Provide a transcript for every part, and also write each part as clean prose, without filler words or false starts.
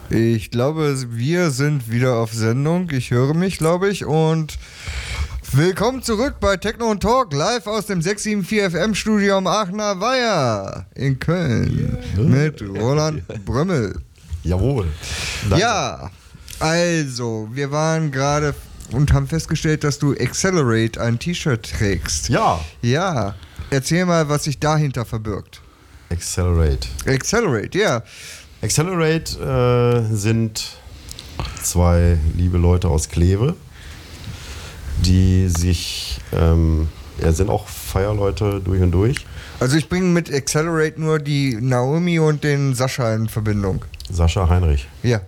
Ich glaube, wir sind wieder auf Sendung. Ich höre mich, glaube ich. Und willkommen zurück bei Techno und Talk, live aus dem 674 FM Studio am Aachener Weiher in Köln mit Roland Brömmel. Jawohl. Danke. Ja, also, wir waren gerade und haben festgestellt, dass du Accelerate ein T-Shirt trägst. Ja. Ja. Erzähl mal, was sich dahinter verbirgt. Accelerate, ja. Accelerate sind zwei liebe Leute aus Kleve, die sich, sind auch Feierleute durch und durch. Also ich bringe mit Accelerate nur die Naomi und den Sascha in Verbindung. Sascha Heinrich. Ja.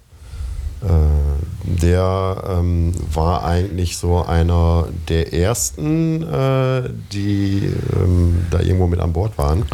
Der war eigentlich so einer der ersten, die da irgendwo mit an Bord waren,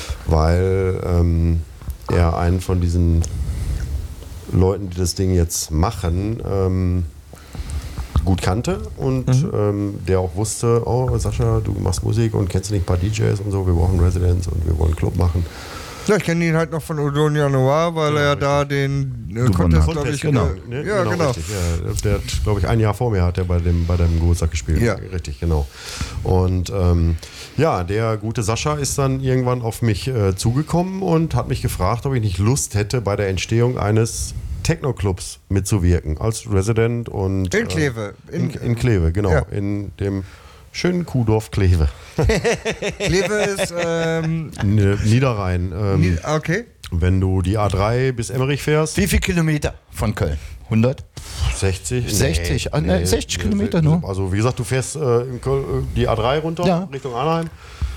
weil er einen von diesen Leuten, die das Ding jetzt machen, gut kannte und der auch wusste, oh Sascha, du machst Musik und kennst du nicht ein paar DJs und so, wir brauchen Residence und wir wollen einen Club machen. Ja, ich kenne ihn halt noch von Odonia Noir, weil er da den Contest, glaube ich, genau. Ja, genau. Richtig, ja. Der hat, glaube ich, ein Jahr vor mir hat er bei dem Geburtstag gespielt. Ja. Richtig, genau. Und der gute Sascha ist dann irgendwann auf mich zugekommen und hat mich gefragt, ob ich nicht Lust hätte, bei der Entstehung eines Techno-Clubs mitzuwirken, als Resident und in Kleve. In Kleve, genau. Ja. In dem schönen Kuhdorf Kleve. Kleve ist Niederrhein. Okay. Wenn du die A3 bis Emmerich fährst. Wie viele Kilometer von Köln? 100? 60? 60? Nee, 60 Kilometer nur. Also wie gesagt, du fährst in Köln, die A3 runter Richtung Arnheim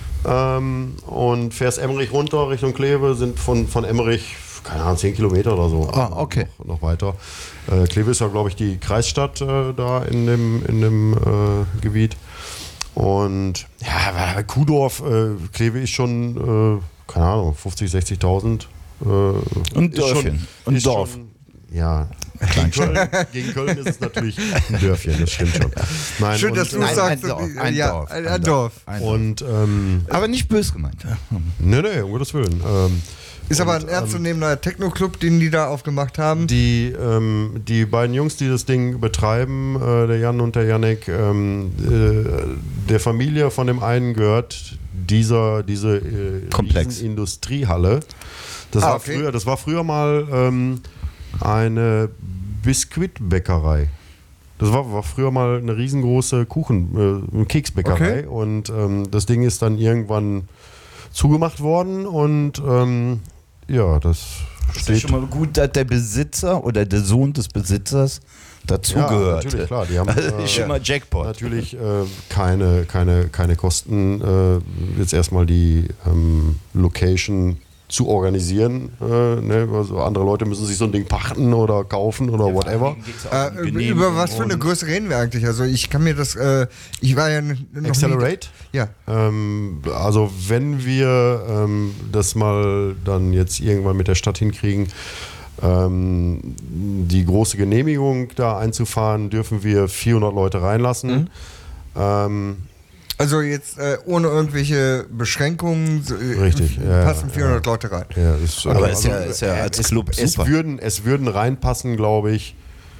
und fährst Emmerich runter Richtung Kleve, sind von Emmerich, keine Ahnung, 10 Kilometer oder so. Ah, okay. Noch weiter. Kleve ist ja, glaube ich, die Kreisstadt da in dem Gebiet. Und ja, Kuhdorf, Kleve ist schon, keine Ahnung, 50.000, 60.000. Und Dörfchen. Und Dorf. Ja, gegen Köln ist es natürlich ein Dörfchen, das stimmt schon. Nein, schön, dass du sagst. Ein Dorf. Und, aber nicht böse gemeint. Nee, um Gottes Willen. Ist aber ein ernstzunehmender Techno-Club, den die da aufgemacht haben. Die beiden Jungs, die das Ding betreiben, der Jan und der Jannik, der Familie von dem einen gehört diese Industriehalle. Das war früher mal eine Biskuitbäckerei. Das war früher mal eine riesengroße Keksbäckerei. Okay. Und das Ding ist dann irgendwann zugemacht worden und das steht. Ist schon mal gut, dass der Besitzer oder der Sohn des Besitzers dazugehört. Natürlich, klar. Die haben ist schon mal Jackpot. Natürlich keine Kosten, jetzt erstmal die Location zu organisieren. Also andere Leute müssen sich so ein Ding pachten oder kaufen oder whatever. Über was für eine Größe reden wir eigentlich? Also ich kann mir das, ich war ja noch Accelerate? Ja. Also wenn wir das mal dann jetzt irgendwann mit der Stadt hinkriegen, die große Genehmigung da einzufahren, dürfen wir 400 Leute reinlassen. Also jetzt ohne irgendwelche Beschränkungen richtig, passen 400 Leute rein. Ja, aber ist ja als Club super. Es würden reinpassen, glaube ich,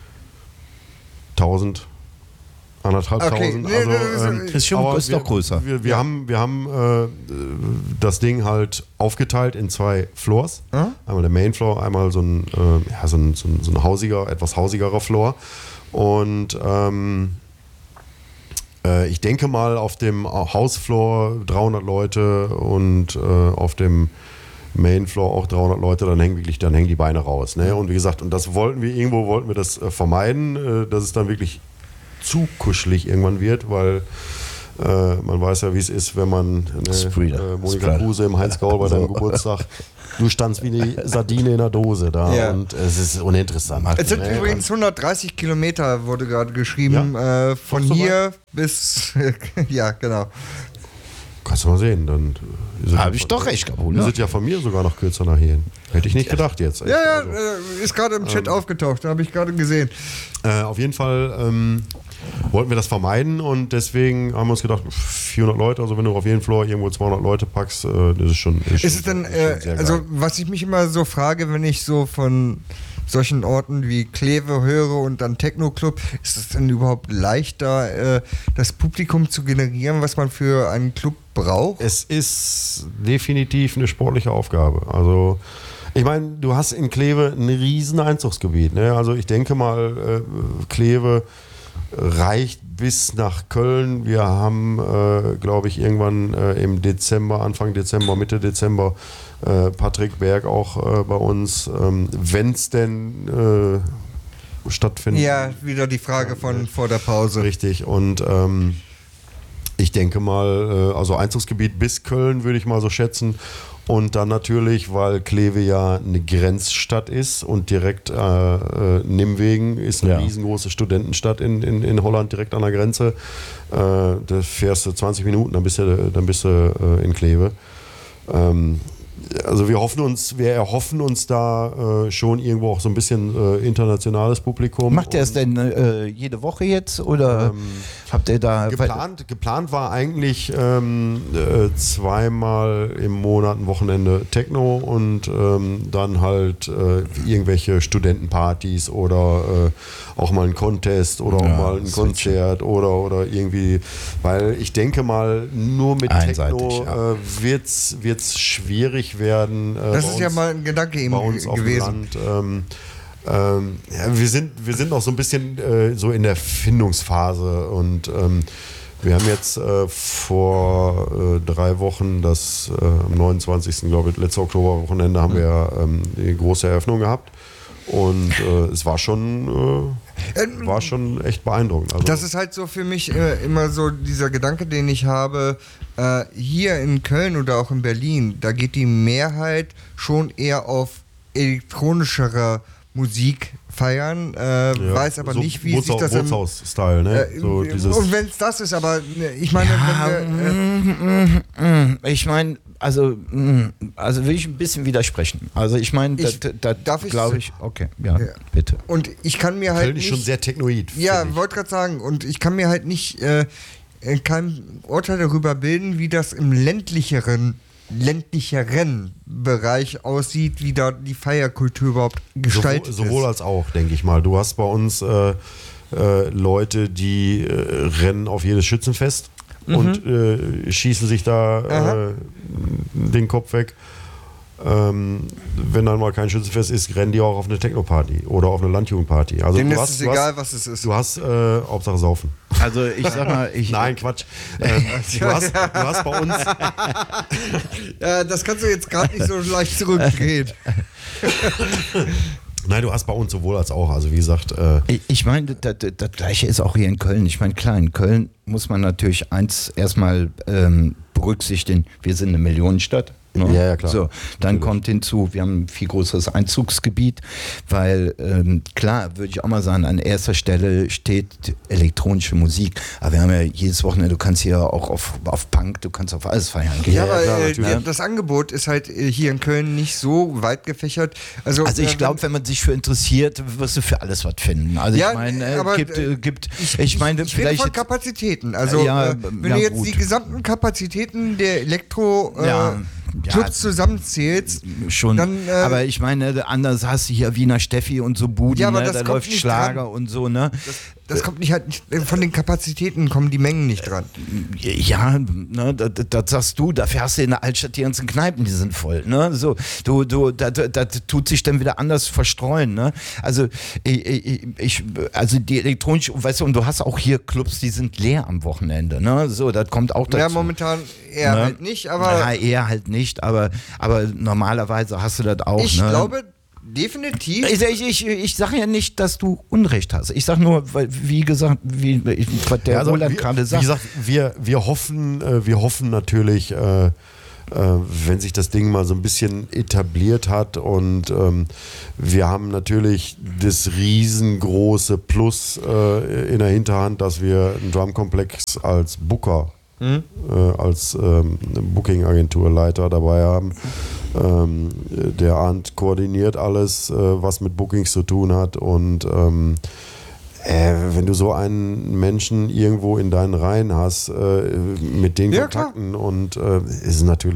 1000, 1.500. Okay. Also, ist doch größer. Wir haben das Ding halt aufgeteilt in 2 Floors. Einmal der Main Floor, einmal so ein etwas hausigerer Floor. Und ich denke mal, auf dem Hausfloor 300 Leute und auf dem Mainfloor auch 300 Leute, dann hängen die Beine raus. Ne? Und wie gesagt, und das wollten wir das vermeiden, dass es dann wirklich zu kuschelig irgendwann wird, weil man weiß ja, wie es ist, wenn man Monika Kruse im Heinz-Gaul bei deinem Geburtstag, du standst wie eine Sardine in der Dose da und es ist uninteressant. Es sind übrigens 130 Kilometer, wurde gerade geschrieben, von hier bis, ja genau. Kannst du mal sehen, dann habe ich doch recht gehabt. Ihr seid ja von mir sogar noch kürzer nach hierhin. Hätte ich nicht gedacht jetzt. Ja, ist gerade im Chat aufgetaucht, habe ich gerade gesehen. Auf jeden Fall wollten wir das vermeiden und deswegen haben wir uns gedacht, 400 Leute, also wenn du auf jeden Floor irgendwo 200 Leute packst, das ist schon. Ist es denn, also was ich mich immer so frage, wenn ich so von solchen Orten wie Kleve höre und dann Techno-Club, ist es denn überhaupt leichter, das Publikum zu generieren, was man für einen Club braucht? Es ist definitiv eine sportliche Aufgabe. Also ich meine, du hast in Kleve ein riesen Einzugsgebiet. Ne? Also ich denke mal, Kleve reicht bis nach Köln. Wir haben, glaube ich, irgendwann im Dezember, Anfang Dezember, Mitte Dezember, Patrick Berg auch bei uns, wenn es denn stattfindet. Ja, wieder die Frage von vor der Pause. Richtig. Und ich denke mal, also Einzugsgebiet bis Köln würde ich mal so schätzen. Und dann natürlich, weil Kleve ja eine Grenzstadt ist und direkt Nimwegen ist eine riesengroße Studentenstadt in Holland, direkt an der Grenze. Da fährst du 20 Minuten, dann bist du in Kleve. Also wir erhoffen uns da schon irgendwo auch so ein bisschen internationales Publikum. Macht ihr es denn jede Woche jetzt oder habt ihr da... Geplant war eigentlich zweimal im Monat ein Wochenende Techno und dann halt irgendwelche Studentenpartys oder auch mal ein Contest oder auch mal ein Konzert oder irgendwie, weil ich denke mal, nur mit Techno wird's schwierig werden. Das ist ja mal ein Gedanke eben gewesen. Wir sind noch so ein bisschen so in der Findungsphase und wir haben jetzt vor 3 Wochen, am 29. glaube ich, letztes Oktoberwochenende haben wir die große Eröffnung gehabt und es war schon echt beeindruckend. Also das ist halt so für mich immer so dieser Gedanke, den ich habe, hier in Köln oder auch in Berlin, da geht die Mehrheit schon eher auf elektronischere Musik feiern, weiß aber so nicht, wie sich das Bootshaus-Style, ne? So und wenn es das ist, aber ich meine, ich meine, also will ich ein bisschen widersprechen. Also ich meine, darf ich glaube ich, okay, ja, bitte. Und ich kann mir halt Köln ist schon sehr technoid. Ja, wollte gerade sagen, und ich kann mir halt nicht kein Urteil darüber bilden, wie das im ländlicheren Bereich aussieht, wie da die Feierkultur überhaupt gestaltet ist. Sowohl als auch, denke ich mal. Du hast bei uns Leute, die rennen auf jedes Schützenfest und schießen sich da den Kopf weg. Wenn dann mal kein Schützenfest ist, rennen die auch auf eine Techno-Party oder auf eine Landjugendparty. Also denen ist es egal, was es ist. Du hast Hauptsache saufen. Also ich sag mal, Nein, Quatsch. Du hast bei uns... Ja, das kannst du jetzt gerade nicht so leicht zurückdrehen. Nein, du hast bei uns sowohl als auch. Also wie gesagt... Ich meine, das Gleiche ist auch hier in Köln. Ich meine, klar, in Köln muss man natürlich eins erstmal berücksichtigen, wir sind eine Millionenstadt. Ne? Ja, klar. So, dann kommt hinzu, wir haben ein viel größeres Einzugsgebiet, weil klar, würde ich auch mal sagen, an erster Stelle steht elektronische Musik, aber wir haben ja jedes Wochenende, du kannst hier auch auf Punk, du kannst auf alles feiern gehen. Ja, aber das Angebot ist halt hier in Köln nicht so weit gefächert. Also ich glaube, wenn man sich für interessiert, wirst du für alles was finden. Also ja, ich meine, ich meine, vielleicht von Kapazitäten. Also wenn du jetzt die gesamten Kapazitäten der Clubs zusammenzählst, schon, dann, aber ich meine, anders hast du hier Wiener Steffi und so Buden, ja, da läuft Schlager dran. Und so, ne? Das kommt nicht von den Kapazitäten kommen die Mengen nicht dran. Ja, ne, das sagst du, dafür hast du in der Altstadt die ganzen Kneipen, die sind voll, ne? So, das tut sich dann wieder anders verstreuen, ne? Also, also die elektronische, weißt du, und du hast auch hier Clubs, die sind leer am Wochenende, ne? So, das kommt auch dazu. Ja, momentan eher halt nicht, aber... Ja, eher halt nicht, aber normalerweise hast du das auch, Ich glaube, definitiv. Ich sage ja nicht, dass du Unrecht hast. Ich sage nur, weil, wie gesagt, was der Roland gerade sagt. Wie gesagt, wir hoffen natürlich, wenn sich das Ding mal so ein bisschen etabliert hat und wir haben natürlich das riesengroße Plus in der Hinterhand, dass wir einen Drumkomplex als Booker als Booking-Agenturleiter dabei haben. Der Arndt koordiniert alles, was mit Bookings zu tun hat und wenn du so einen Menschen irgendwo in deinen Reihen hast, mit den Kontakten klar. Und ist natürlich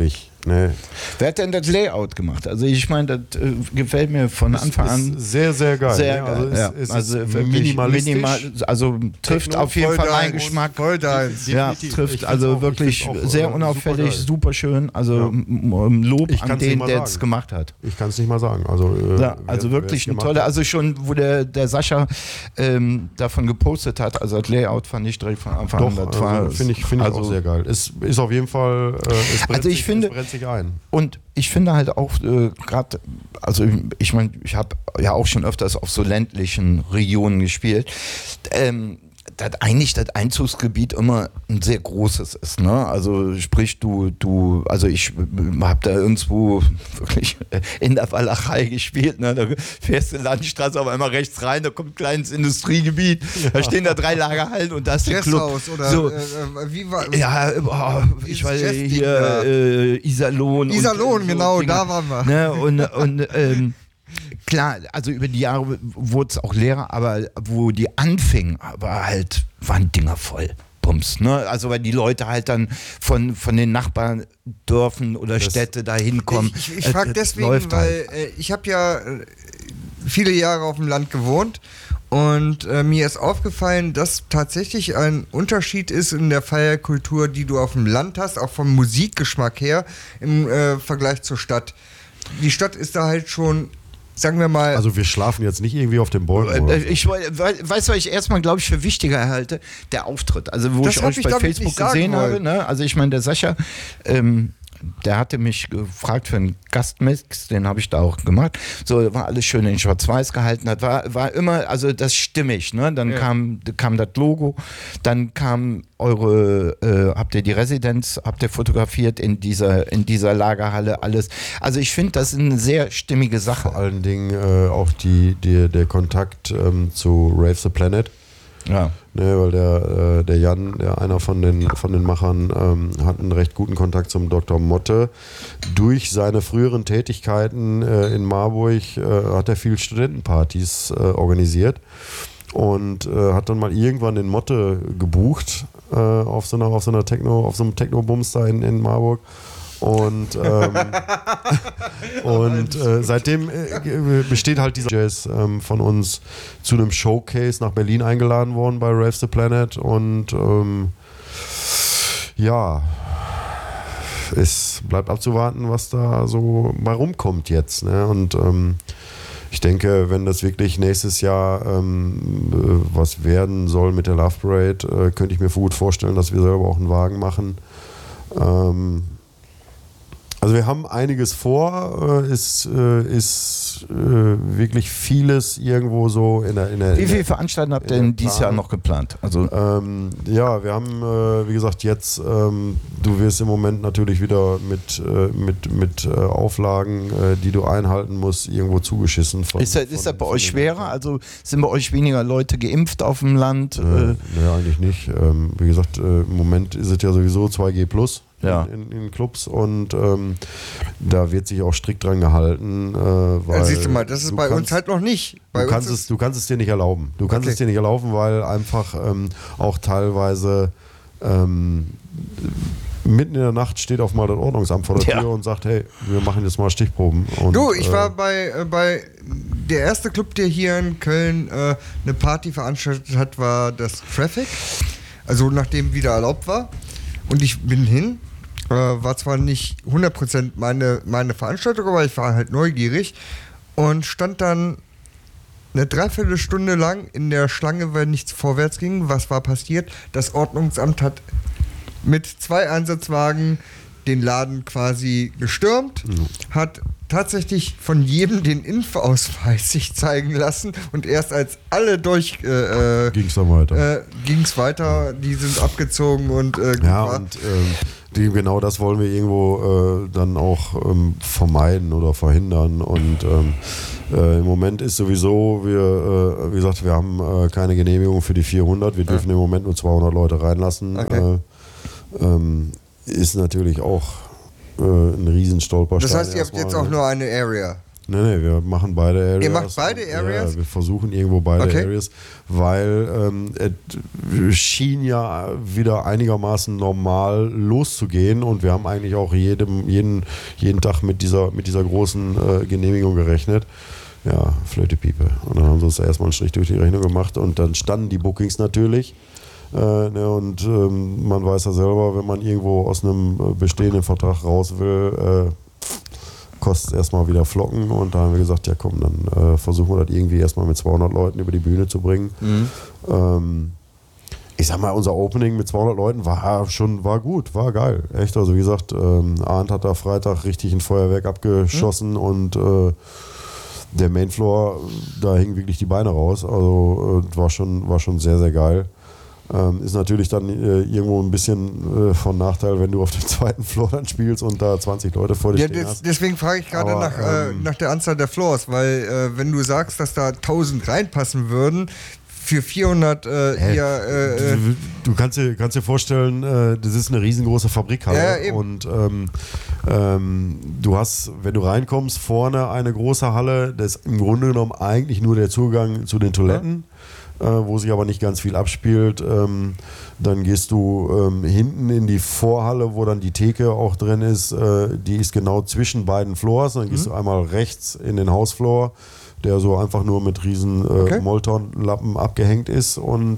Nee. Wer hat denn das Layout gemacht? Also ich meine, das gefällt mir von Anfang an. Sehr, sehr geil. Sehr ne? geil. Also es ist minimalistisch. Also trifft auf jeden Fall meinen deins, Geschmack. voll deins. Ja, Definitiv. trifft Ich also find's auch- wirklich ich find's auch, sehr unauffällig, supergeil. super schön. Also Lob Ich an kann's nicht den, mal der sagen. es gemacht hat. Ich kann es nicht mal sagen. Also, Ja, also wirklich ein toller, also schon, wo der Sascha davon gepostet hat, also das Layout fand ich direkt von Anfang an. Doch, Das war, finde ich also, auch sehr geil. Es ist auf jeden Fall, es brennt, Also ich finde- es brennt sich ein. Und ich finde halt auch gerade, also ich meine, ich habe ja auch schon öfters auf so ländlichen Regionen gespielt, dass eigentlich das Einzugsgebiet immer ein sehr großes ist, ne? Also sprich, also ich habe da irgendwo wirklich in der Walachei gespielt, ne? Da fährst du Landstraße auf einmal rechts rein, da kommt ein kleines Industriegebiet, da stehen da 3 Lagerhallen und da ist der Club. Guesthouse oder So, wie war ja, ich Dieses weiß Jazzding hier Iserlohn. Iserlohn, und, genau, Dinger, da waren wir. Ne, und klar, also über die Jahre wurde es auch leerer, aber wo die anfingen, waren Dinger voll. Bums, ne? Also weil die Leute halt dann von den Nachbardörfen oder Städte da hinkommen. Ich frage deswegen, weil ich habe ja viele Jahre auf dem Land gewohnt und mir ist aufgefallen, dass tatsächlich ein Unterschied ist in der Feierkultur, die du auf dem Land hast, auch vom Musikgeschmack her im Vergleich zur Stadt. Die Stadt ist da halt schon, sagen wir mal, Also wir schlafen jetzt nicht irgendwie auf dem Bäumen. oder so. Ich weiß, was ich erstmal, glaube ich, für wichtiger halte, der Auftritt. Also wo Das ich hab euch ich, bei glaub ich, Facebook nicht sagen gesehen habe, wollen. ne? Also ich meine, der Sascha, der hatte mich gefragt für einen Gastmix, den habe ich da auch gemacht. So, war alles schön in Schwarz-Weiß gehalten, das war immer, also das stimmig, ne? Dann kam das Logo, dann kam habt ihr die Residenz, habt ihr fotografiert in dieser Lagerhalle, alles. Also ich finde, das ist eine sehr stimmige Sache. Vor allen Dingen auch der Kontakt zu Rave the Planet. Ja. Ne, weil der Jan, einer von den Machern, hat einen recht guten Kontakt zum Dr. Motte. Durch seine früheren Tätigkeiten in Marburg hat er viel Studentenpartys organisiert und hat dann mal irgendwann den Motte gebucht auf so einem Techno-Bums da in Marburg. Und seitdem besteht halt dieser Jazz von uns zu einem Showcase nach Berlin eingeladen worden bei Rave the Planet und ja, es bleibt abzuwarten, was da so bei rumkommt jetzt, ne? Und ich denke, wenn das wirklich nächstes Jahr was werden soll mit der Love Parade, könnte ich mir gut vorstellen, dass wir selber auch einen Wagen machen. Also wir haben einiges vor, ist wirklich vieles irgendwo so in der Wie viele Veranstaltungen habt ihr denn dieses Jahr Planung. noch geplant? Also ja, wir haben, wie gesagt, jetzt, du wirst im Moment natürlich wieder mit Auflagen, die du einhalten musst, irgendwo zugeschissen. ist das bei euch schwerer? Also sind bei euch weniger Leute geimpft auf dem Land? Nee, eigentlich nicht. Wie gesagt, im Moment ist es ja sowieso 2G+. Ja. In Clubs und da wird sich auch strikt dran gehalten. Weil siehst du mal, das ist bei uns halt noch nicht. Bei Du kannst es dir nicht erlauben. Du kannst es dir nicht erlauben, weil einfach auch teilweise mitten in der Nacht steht auf mal das Ordnungsamt vor der Tür und sagt, hey, wir machen jetzt mal Stichproben. Und, Du, ich war bei der erste Club, der hier in Köln eine Party veranstaltet hat, war das Traffic. Also nachdem wieder erlaubt war. Und ich bin hin. War zwar nicht 100% meine Veranstaltung, aber ich war halt neugierig und stand dann eine Dreiviertelstunde lang in der Schlange, weil nichts vorwärts ging. Was war passiert? Das Ordnungsamt hat mit 2 Einsatzwagen den Laden quasi gestürmt, hat tatsächlich von jedem den Impfausweis sich zeigen lassen und erst als alle durch ging es dann weiter. ging's weiter, die sind abgezogen und ja, und genau das wollen wir irgendwo dann auch vermeiden oder verhindern. Und im Moment ist sowieso, wie gesagt, wir haben keine Genehmigung für die 400. Wir dürfen im Moment nur 200 Leute reinlassen. Okay. Ist natürlich auch ein Riesenstolperstein. das heißt, ihr habt jetzt auch nur eine Area. Nee, wir machen beide Areas. Ihr macht beide Areas? Ja, wir versuchen irgendwo beide Areas, weil es schien ja wieder einigermaßen normal loszugehen und wir haben eigentlich auch jeden Tag mit dieser großen Genehmigung gerechnet. Ja, Flöte-Piepe. Und dann haben sie uns erstmal einen Strich durch die Rechnung gemacht und dann standen die Bookings natürlich. Und man weiß ja selber, wenn man irgendwo aus einem bestehenden Vertrag raus will, kostet erstmal wieder Flocken und da haben wir gesagt, ja komm, dann versuchen wir das irgendwie erstmal mit 200 Leuten über die Bühne zu bringen. Ich sag mal, unser Opening mit 200 Leuten war gut, war geil, echt. Also wie gesagt, Arndt hat da Freitag richtig ein Feuerwerk abgeschossen und der Mainfloor, da hingen wirklich die Beine raus, also war schon sehr, sehr geil. Ist natürlich dann irgendwo ein bisschen von Nachteil, wenn du auf dem zweiten Floor dann spielst und da 20 Leute vor dir stehen hast. Deswegen frage ich gerade nach der Anzahl der Floors, weil wenn du sagst, dass da 1000 reinpassen würden, für 400 du kannst dir vorstellen, das ist eine riesengroße Fabrikhalle und du hast, wenn du reinkommst, vorne eine große Halle, das ist im Grunde genommen eigentlich nur der Zugang zu den Toiletten. Wo sich aber nicht ganz viel abspielt. Dann gehst du hinten in die Vorhalle, wo dann die Theke auch drin ist. Die ist genau zwischen beiden Floors. Dann gehst du einmal rechts in den Hausfloor, der so einfach nur mit riesen Molton-Lappen abgehängt ist. Und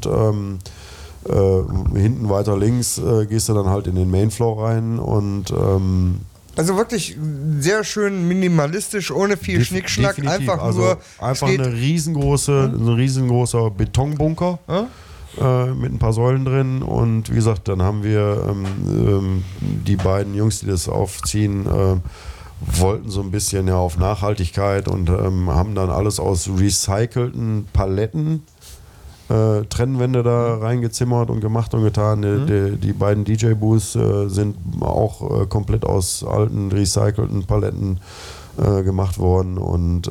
hinten weiter links gehst du dann halt in den Mainfloor rein und also wirklich sehr schön minimalistisch, ohne viel Schnickschnack, einfach nur. Einfach ein riesengroßer Betonbunker mit ein paar Säulen drin. Und wie gesagt, dann haben wir die beiden Jungs, die das aufziehen, wollten so ein bisschen ja auf Nachhaltigkeit und haben dann alles aus recycelten Paletten Trennwände da reingezimmert und gemacht und getan. Die beiden DJ-Booths sind auch komplett aus alten, recycelten Paletten gemacht worden. Und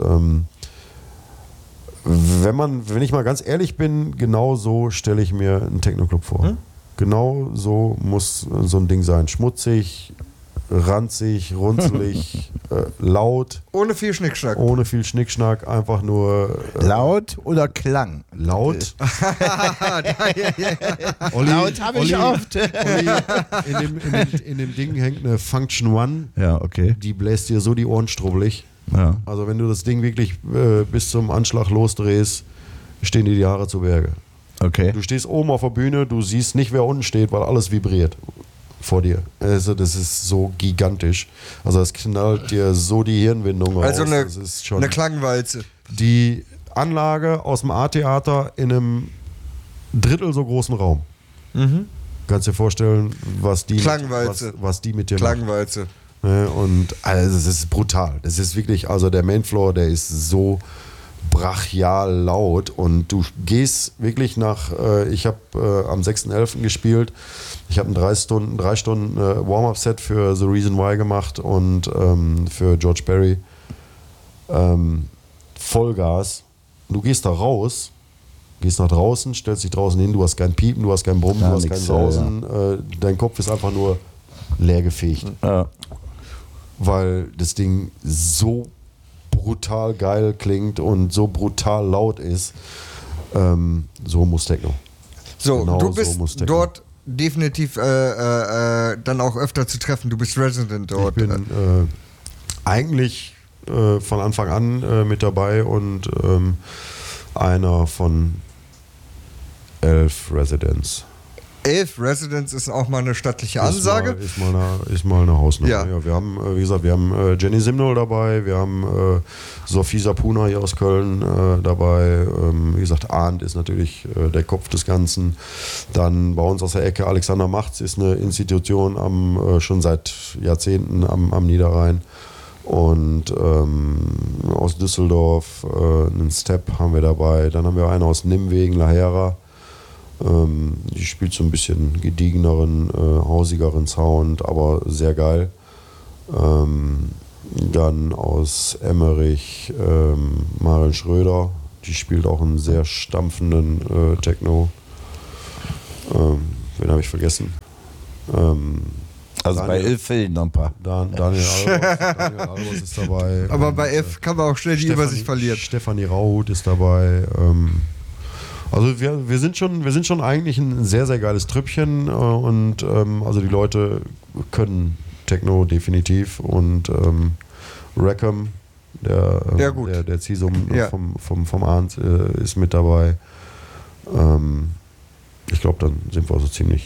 wenn ich mal ganz ehrlich bin, genau so stelle ich mir einen Techno-Club vor. Genau so muss so ein Ding sein. Schmutzig, ranzig, runzelig, laut. Ohne viel Schnickschnack. Ohne viel Schnickschnack, einfach nur... laut oder Klang? Laut. Laut habe ich oft. Olli, in dem Ding hängt eine Function One. Ja, okay. Die bläst dir so die Ohren strubbelig. Ja. Also wenn du das Ding wirklich bis zum Anschlag losdrehst, stehen dir die Haare zu Berge. Okay. Du stehst oben auf der Bühne, du siehst nicht, wer unten steht, weil alles vibriert vor dir. Also das ist so gigantisch. Also es knallt dir so die Hirnwindung raus. Also das ist schon eine Klangwalze. die Anlage aus dem A-Theater in einem Drittel so großen Raum. Kannst dir vorstellen, was die was die mit dir Klangwalze. macht. Und also es ist brutal. Das ist wirklich, also der Mainfloor, der ist so brachial laut und du gehst wirklich nach, ich habe am 6.11. gespielt, ich habe ein 3 Stunden Warm-Up-Set für The Reason Why gemacht und für George Berry Vollgas. Du gehst da raus, gehst nach draußen, stellst dich draußen hin, du hast kein Piepen, du hast kein Brummen, du hast kein Sausen, dein Kopf ist einfach nur leergefegt. Ja. Weil das Ding so brutal geil klingt und so brutal laut ist. So muss Techno. So, Genau du so bist muss Techno. dort definitiv dann auch öfter zu treffen. Du bist Resident dort. Ich bin eigentlich von Anfang an mit dabei und einer von 11 Residents. 11 Residents ist auch mal eine stattliche Ansage. Ist mal eine Hausnummer. Ja. Ja, wir haben, wie gesagt, wir haben Jenny Simnol dabei, wir haben Sophie Sapuna hier aus Köln dabei. Wie gesagt, Arndt ist natürlich der Kopf des Ganzen. Dann bei uns aus der Ecke Alexander Machtz ist eine Institution schon seit Jahrzehnten am Niederrhein. Und aus Düsseldorf einen Step haben wir dabei. Dann haben wir einen aus Nimwegen, La Hera. Die spielt so ein bisschen gediegeneren, hausigeren Sound, aber sehr geil. Dann aus Emmerich Maren Schröder, die spielt auch einen sehr stampfenden Techno. Wen habe ich vergessen? Also bei Ilf fehlen noch ein paar. Daniel Albers ist dabei. Aber bei F kann man auch schnell die Übersicht verlieren. Stefanie Raut ist dabei. Also wir sind schon eigentlich ein sehr, sehr geiles Trüppchen und also die Leute können Techno definitiv und Rackham, der Ziesum vom Arndt ist mit dabei. Ich glaube, dann sind wir also ziemlich